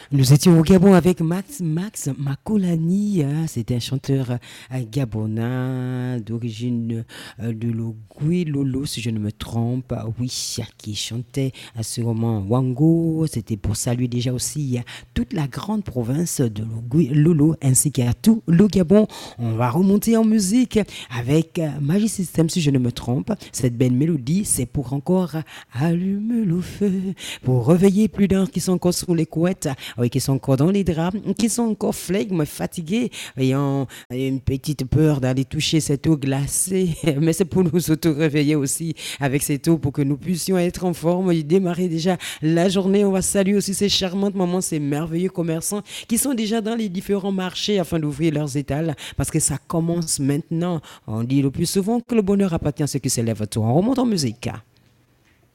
Nous étions au Gabon avec Max Makolani, hein. C'était un chanteur gabonais d'origine de Logui Lolo, si je ne me trompe. Oui, qui chantait à ce moment Wango. C'était pour saluer déjà aussi toute la grande province de Logui Lolo ainsi qu'à tout le Gabon. On va remonter en musique avec Magic System, si je ne me trompe. Cette belle mélodie, c'est pour encore allumer le feu, pour réveiller plus d'un qui sont encore sous les couettes, oui, qui sont encore dans les draps, qui sont encore flegmes, fatigués, ayant une petite peur d'aller toucher cette eau glacée. Mais c'est pour nous auto-réveiller aussi avec cette eau pour que nous puissions être en forme et démarrer déjà la journée. On va saluer aussi ces charmantes mamans, ces merveilleux commerçants qui sont déjà dans les différents marchés afin d'ouvrir leurs étals parce que ça commence maintenant. On dit le plus souvent que le bonheur appartient à ceux qui se lèvent tôt. On remonte en musique.